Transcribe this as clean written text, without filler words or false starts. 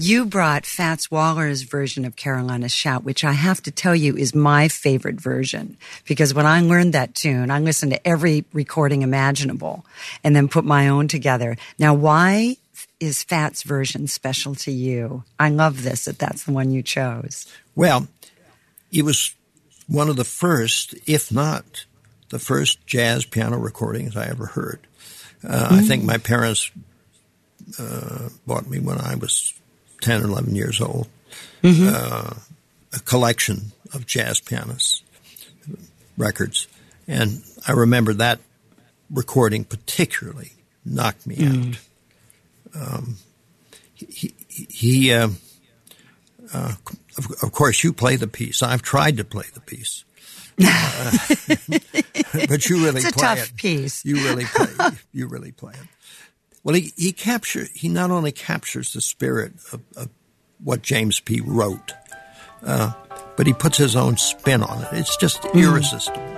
You brought Fats Waller's version of Carolina Shout, which I have to tell you is my favorite version, because when I learned that tune, I listened to every recording imaginable and then put my own together. Now, why is Fats' version special to you? I love this, that's the one you chose. Well, it was one of the first, if not the first, jazz piano recordings I ever heard. I think my parents bought me when I was 10 or 11 years old, a collection of jazz pianists records. And I remember that recording particularly knocked me out. Of course, you play the piece. I've tried to play the piece. But you really it's a play tough it. Piece. You really play it. Well, he not only captures the spirit of what James P. wrote, but he puts his own spin on it. It's just irresistible.